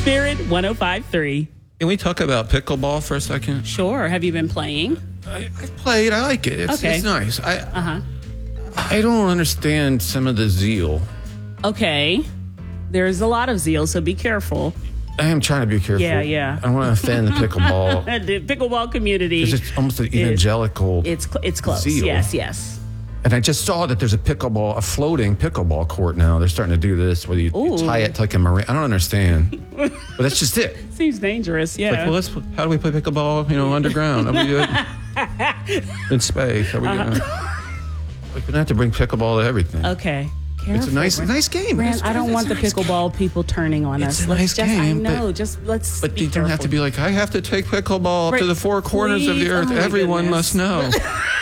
Spirit 105.3. Can we talk about pickleball for a second? Sure. Have you been playing? I played. I like it. It's nice. I don't understand some of the zeal. Okay. There's a lot of zeal, so be careful. I am trying to be careful. Yeah. I don't want to offend the pickleball. The pickleball community. It's almost an evangelical It's close. zeal. Yes. And I just saw that there's a floating pickleball court now. They're starting to do this where you tie it to like a marine. I don't understand. But that's just it. Seems dangerous, yeah. Like, well, how do we play pickleball, underground? Are we good? In space. Are we good? We don't have to bring pickleball to everything. Okay. Careful, it's a nice game. Rand, I don't want the pickleball people turning on us. It's a nice game. Let's But you don't careful. have to be like, I have to take pickleball to the four corners of the earth. Oh, Everyone goodness. must know.